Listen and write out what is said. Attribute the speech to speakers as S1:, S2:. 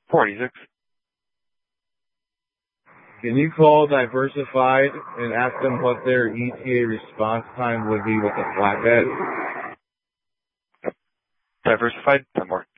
S1: 486.
S2: Can you call Diversified and ask them what their ETA response time would be with the flatbed?
S1: Diversified, 10 more.